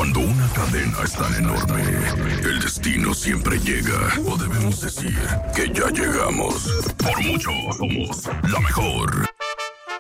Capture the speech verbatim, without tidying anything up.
Cuando una cadena es tan enorme, el destino siempre llega. O debemos decir que ya llegamos. Por mucho, somos la mejor.